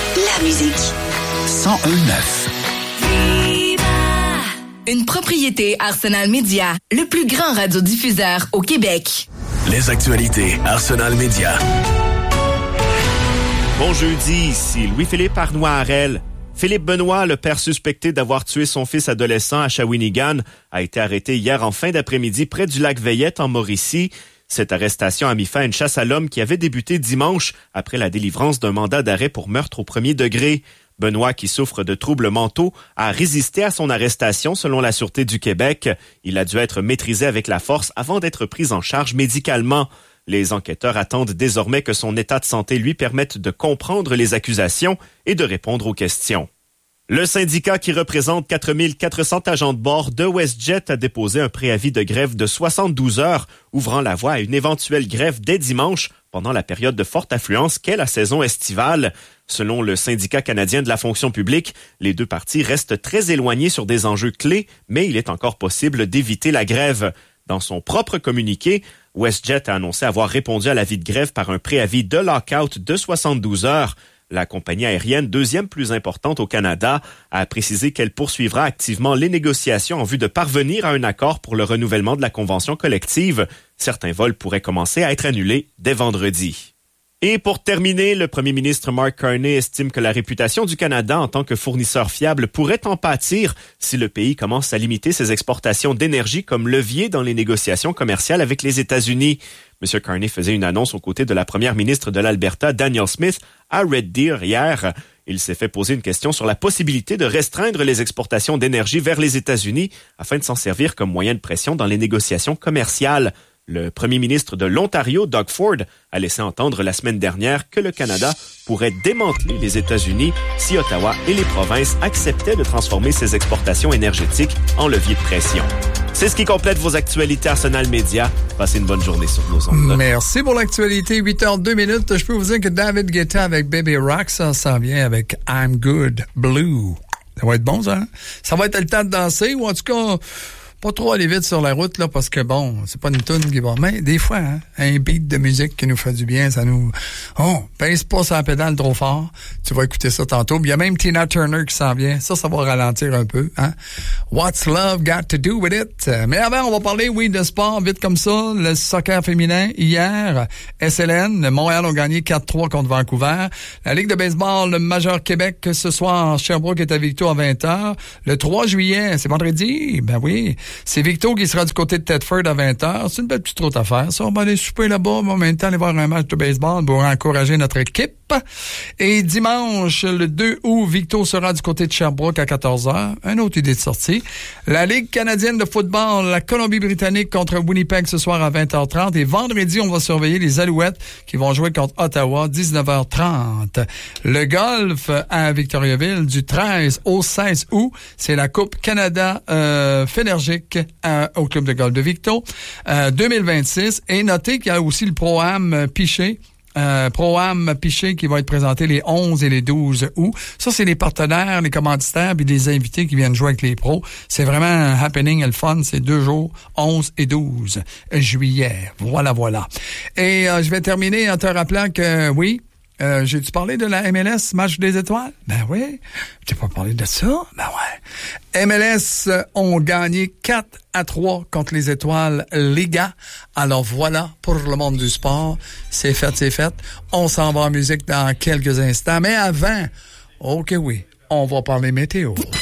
la musique. 101.9. Une propriété Arsenal Media, le plus grand radiodiffuseur au Québec. Les actualités Arsenal Media. Bon jeudi, ici Louis-Philippe Arnois-Harel. Philippe Benoît, le père suspecté d'avoir tué son fils adolescent à Shawinigan, a été arrêté hier en fin d'après-midi près du lac Veillette en Mauricie. Cette arrestation a mis fin à une chasse à l'homme qui avait débuté dimanche après la délivrance d'un mandat d'arrêt pour meurtre au premier degré. Benoît, qui souffre de troubles mentaux, a résisté à son arrestation selon la Sûreté du Québec. Il a dû être maîtrisé avec la force avant d'être pris en charge médicalement. Les enquêteurs attendent désormais que son état de santé lui permette de comprendre les accusations et de répondre aux questions. Le syndicat qui représente 4400 agents de bord de WestJet a déposé un préavis de grève de 72 heures, ouvrant la voie à une éventuelle grève dès dimanche pendant la période de forte affluence qu'est la saison estivale. Selon le syndicat canadien de la fonction publique, les deux parties restent très éloignées sur des enjeux clés, mais il est encore possible d'éviter la grève. Dans son propre communiqué, WestJet a annoncé avoir répondu à l'avis de grève par un préavis de lockout de 72 heures. La compagnie aérienne, deuxième plus importante au Canada, a précisé qu'elle poursuivra activement les négociations en vue de parvenir à un accord pour le renouvellement de la convention collective. Certains vols pourraient commencer à être annulés dès vendredi. Et pour terminer, le premier ministre Mark Carney estime que la réputation du Canada en tant que fournisseur fiable pourrait en pâtir si le pays commence à limiter ses exportations d'énergie comme levier dans les négociations commerciales avec les États-Unis. M. Carney faisait une annonce aux côtés de la première ministre de l'Alberta, Danielle Smith, à Red Deer hier. Il s'est fait poser une question sur la possibilité de restreindre les exportations d'énergie vers les États-Unis afin de s'en servir comme moyen de pression dans les négociations commerciales. Le premier ministre de l'Ontario, Doug Ford, a laissé entendre la semaine dernière que le Canada pourrait démanteler les États-Unis si Ottawa et les provinces acceptaient de transformer ses exportations énergétiques en levier de pression. C'est ce qui complète vos actualités Arsenal Media. Passez une bonne journée sur nos ondes. Merci pour l'actualité. 8h02. Je peux vous dire que David Guetta avec Baby Rock, ça s'en vient avec I'm Good Blue. Ça va être bon, ça, hein? Ça va être le temps de danser, ou en tout cas... Pas trop aller vite sur la route, là, parce que bon, c'est pas une toune qui va. Mais des fois, hein, un beat de musique qui nous fait du bien, ça nous... Oh, pèse pas sur la pédale trop fort. Tu vas écouter ça tantôt. Il y a même Tina Turner qui s'en vient. Ça va ralentir un peu, hein. What's Love Got to Do With It? Mais avant, on va parler, oui, de sport, vite comme ça. Le soccer féminin, hier, SLN, Montréal ont gagné 4-3 contre Vancouver. La Ligue de baseball, le Major Québec, ce soir, Sherbrooke est à Victo à 20h. Le 3 juillet, c'est vendredi, ben oui. C'est Victo qui sera du côté de Thetford à 20h. C'est une belle petite route à faire, ça. On va aller souper là-bas, en même temps aller voir un match de baseball pour encourager notre équipe. Et dimanche, le 2 août, Victo sera du côté de Sherbrooke à 14h. Une autre idée de sortie. La Ligue canadienne de football, la Colombie-Britannique contre Winnipeg ce soir à 20h30. Et vendredi, on va surveiller les Alouettes qui vont jouer contre Ottawa 19h30. Le golf à Victoriaville du 13 au 16 août, c'est la Coupe Canada Fénergique au Club de golf de Victo 2026. Et notez qu'il y a aussi le Pro-Am Piché. Pro-Am Piché qui va être présenté les 11 et les 12 août. Ça, c'est les partenaires, les commanditaires puis les invités qui viennent jouer avec les pros. C'est vraiment un happening et le fun. C'est 2 jours, 11 et 12 juillet. Voilà. Et je vais terminer en te rappelant que, oui, j'ai-tu parlé de la MLS, match des étoiles? Ben oui. J'ai pas parlé de ça? Ben ouais. MLS ont gagné 4-3 contre les étoiles Liga. Alors voilà, pour le monde du sport, c'est fait. On s'en va en musique dans quelques instants. Mais avant, ok oui, on va parler météo.